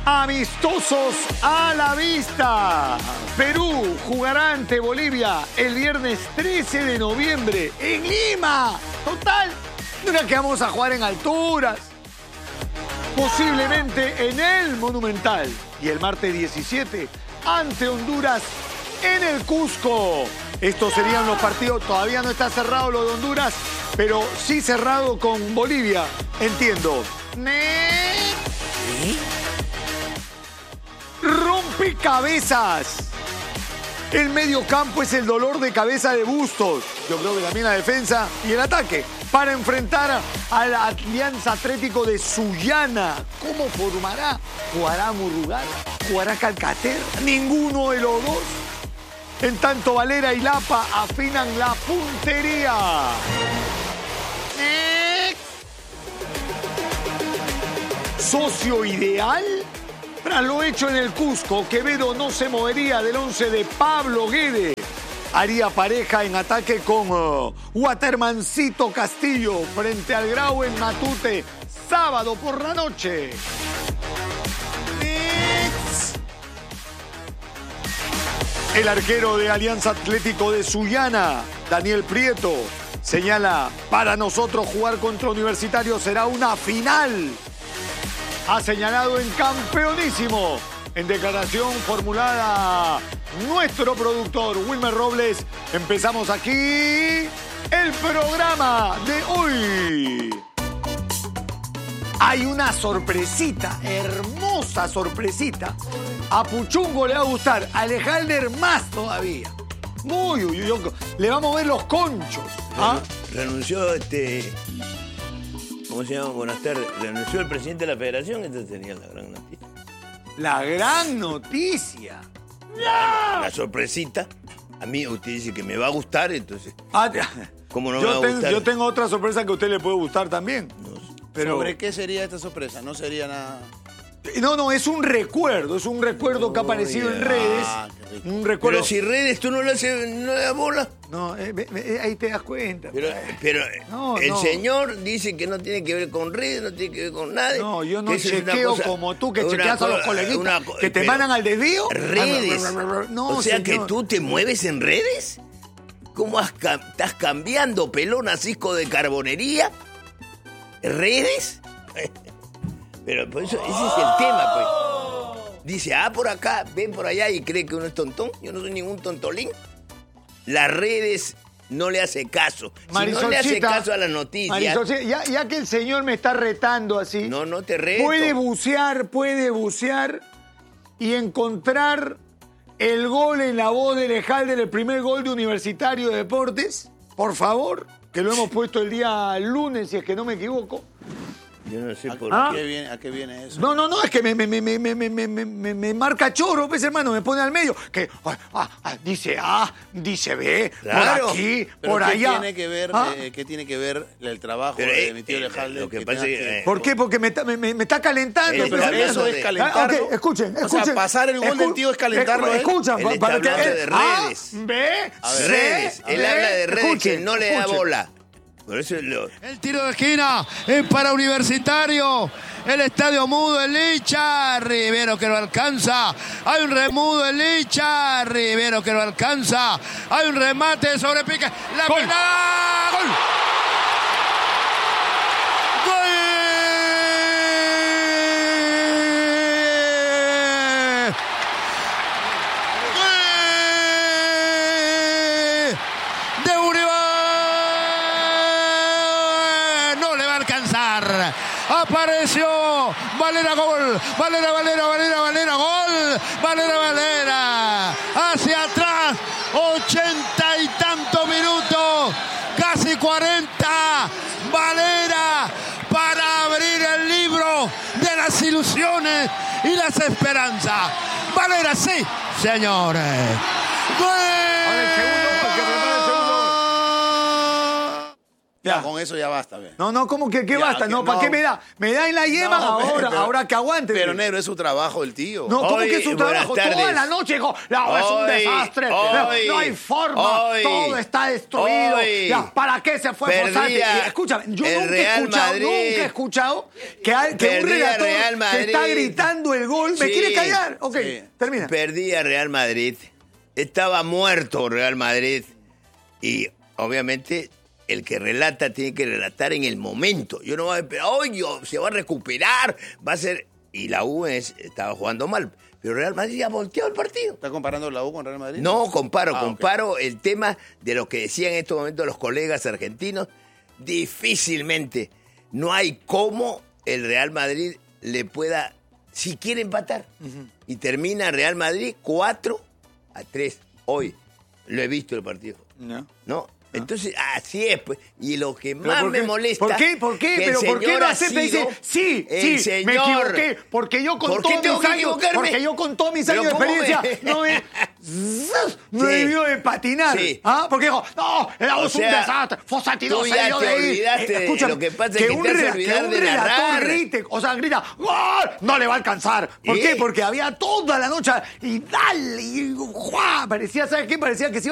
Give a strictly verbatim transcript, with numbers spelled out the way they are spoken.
Amistosos a la vista. Perú jugará ante Bolivia el viernes trece de noviembre en Lima. Total, no era que vamos a jugar en alturas. Posiblemente en el Monumental. Y el martes diecisiete ante Honduras en el Cusco. Estos serían los partidos. Todavía no está cerrado lo de Honduras, pero sí cerrado con Bolivia. Entiendo. ¿Eh? Rompecabezas. El mediocampo es el dolor de cabeza de Bustos. Yo creo que también la defensa y el ataque. Para enfrentar a la Alianza Atlético de Sullana. ¿Cómo formará? ¿Jugará Murrugar? ¿Jugará Calcaterra? Ninguno de los dos. En tanto, Valera y Lapa afinan la puntería. ¿Eh? ¿Socio ideal? Tras lo hecho en el Cusco, Quevedo no se movería del once de Pablo Guede. Haría pareja en ataque con uh, Watermancito Castillo frente al Grau en Matute, sábado por la noche. El arquero de Alianza Atlético de Sullana, Daniel Prieto, señala: para nosotros jugar contra Universitario será una final. Ha señalado en Campeonísimo, en declaración formulada nuestro productor Wilmer Robles. Empezamos aquí el programa de hoy. Hay una sorpresita, hermosa sorpresita. A Puchungo le va a gustar, a Alejalder más todavía. Muy, uy, uy, uy, le vamos a ver los conchos. ¿Ah? Renunció este... ¿Cómo se llama? Buenas tardes. Renunció el presidente de la federación, esta sería la gran noticia. La gran noticia. La, la sorpresita. A mí usted dice que me va a gustar, entonces... Ah, ¿Cómo no yo me va a ten, gustar? Yo tengo otra sorpresa que a usted le puede gustar también. No, pero... ¿Sobre qué sería esta sorpresa? No sería nada... No, no, es un recuerdo, es un recuerdo oh, que ha aparecido yeah. en redes. Ah, un recuerdo. Pero si redes tú no le haces, no le das bola. No, eh, eh, ahí te das cuenta. Pero, pero no, el no. señor dice que no tiene que ver con redes, no tiene que ver con nada. No, yo no chequeo cosa, como tú que chequeas cosa, a los coleguitas una, que te mandan al desvío. Redes. No, o sea señor. que tú te mueves en redes. ¿Cómo has, estás cambiando pelón a cisco de carbonería? ¿Redes? Pero por eso, ese es el tema, pues. Dice, ah, por acá, ven por allá y cree que uno es tontón. Yo no soy ningún tontolín. Las redes no le hace caso. Si no le hace caso a las noticias... Ya, ya que el señor me está retando así... No, no te reto. Puede bucear, puede bucear y encontrar el gol en la voz de Alejalder, el primer gol de Universitario de Deportes. Por favor, que lo hemos puesto el día lunes, si es que no me equivoco. Yo no sé por ¿A, qué. qué viene, ¿A qué viene eso? No, no, no, es que me, me, me, me, me, me, me, me, me marca choro, pues, hermano, me pone al medio. Que ah, ah, dice A, dice B, claro. por aquí, ¿Pero por qué allá. Tiene que ver, ¿Ah? eh, ¿Qué tiene que ver el trabajo pero, de eh, mi tío Alejalder? Lo que, que pasa es que... Eh, ¿Por qué? Porque me, me, me, me está calentando. Él pero está eso de... es calentarlo. Ah, okay, escuchen, escuchen. O sea, pasar el gol escu... del tío es calentarlo. Escu... Escucha, él está para hablando que... de redes. A, B, C, redes. Él D, habla de redes escuchen, que no le escuchen. da bola. Por eso lo... El tiro de esquina es para Universitario. El estadio mudo, el Licha. Rivero que lo alcanza. Hay un remudo, el Licha. Rivero que lo alcanza. Hay un remate sobre pique. La ¡Gol! penal. ¡Gol! Apareció Valera, gol, Valera, Valera, Valera, Valera, gol, Valera, Valera, hacia atrás, ochenta y tantos minutos, casi cuarenta, Valera para abrir el libro de las ilusiones y las esperanzas. Valera, sí, señores. ¡Gol! Ahora el segundo, porque prepara el segundo. Ya, Ya. con eso ya basta. Ve. No, no, ¿cómo que qué Ya, basta? que No, ¿para no. qué me da? Me da en la yema No, ahora, pero- ahora que aguante. Pero, negro, es su trabajo el tío. No, ¿cómo Hoy, que es su buenas trabajo? Toda tardes. la noche dijo, no, es un Hoy, desastre, no, hoy, no hay forma, hoy, todo está destruido. hoy. Ya, ¿para qué se fue Perdía Fossati? Y, escúchame, yo el nunca he Real escuchado, Madrid. nunca he escuchado que, hay, que un Perdía relator Real que Madrid. está gritando el gol me Sí. quiere callar. Ok, Sí. termina. Perdía Real Madrid. Estaba muerto Real Madrid. Y obviamente el que relata tiene que relatar en el momento. Yo no voy a esperar, oye, se va a recuperar, va a ser... Y la U es, estaba jugando mal. Pero Real Madrid ya volteó el partido. ¿Estás comparando la U con Real Madrid? No, comparo, Ah, ok. comparo el tema de lo que decían en estos momentos los colegas argentinos. Difícilmente, no hay cómo el Real Madrid le pueda, si quiere empatar. Y termina Real Madrid cuatro a tres hoy. Lo he visto el partido. No. ¿No? Entonces, así es, pues. Y lo que ¿Pero más por me qué? molesta... ¿Por qué? ¿Por qué? que el ¿Pero por qué señor no ha acepta y sido dice, sí, el sí, me señor. equivoqué? Porque yo con ¿Por qué todos tengo mis que años, equivocarme? porque yo con todos mis ¿Pero años de cómo me- experiencia no me, no Sí. debió de patinar. Sí. ¿Ah? Porque dijo, no, era O un sea, desastre. Fossati no tú se ya dio te de ahí. olvidaste de- escúchame, lo que pasa es que un te hace rela- olvidar un de relator narrar. grite, o sea, grita, ¡gol! No le va a alcanzar. ¿Por ¿Y? qué? Porque había toda la noche y dale, y ¡guau! Parecía, ¿sabes qué? Parecía que se iba